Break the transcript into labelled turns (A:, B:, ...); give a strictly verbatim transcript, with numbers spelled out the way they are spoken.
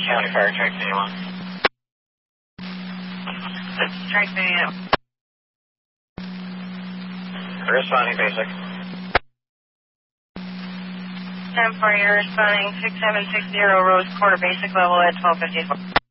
A: County Fire, Track Bay one. This is Track Bay. Responding basic. ten four, you're responding six seven six zero Rose Quarter, basic level at twelve fifty-four.